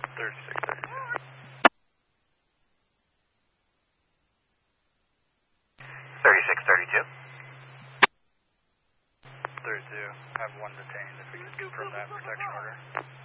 3632. 32. I have one detained if we can confirm that protection order.